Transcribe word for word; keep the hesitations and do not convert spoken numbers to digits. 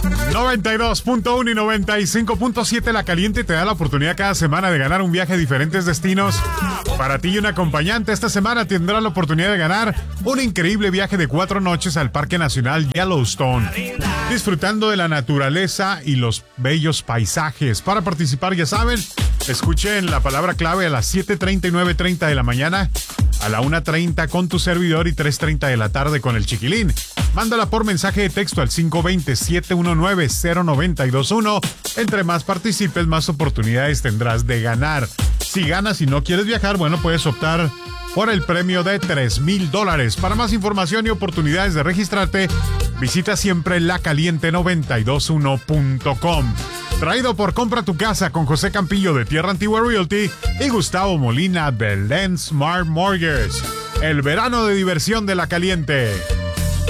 noventa y dos punto uno y noventa y cinco punto siete La Caliente te da la oportunidad cada semana de ganar un viaje a diferentes destinos. Para ti y un acompañante, esta semana tendrás la oportunidad de ganar un increíble viaje de cuatro noches al Parque Nacional Yellowstone, disfrutando de la naturaleza y los bellos paisajes. Para participar, ya saben, escuchen la palabra clave a las siete treinta y nueve treinta de la mañana, a la una treinta con tu servidor y tres treinta de la tarde con el Chiquilín. Mándala por mensaje de texto al cinco dos cero, siete uno nueve, cero nueve dos uno. Entre más participes, más oportunidades tendrás de ganar. Si ganas y no quieres viajar, bueno, puedes optar por el premio de tres mil dólares. Para más información y oportunidades de registrarte, visita siempre la caliente noventa y dos uno punto com. Traído por Compra tu Casa con José Campillo de Tierra Antigua Realty y Gustavo Molina de Land Smart Mortgage. El verano de diversión de La Caliente.